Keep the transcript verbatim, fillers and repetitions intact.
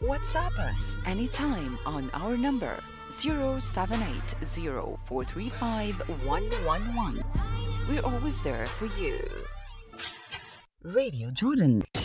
WhatsApp us anytime on our number zero seven eight zero four three five one one one. We're always there for you. Radio Jordan.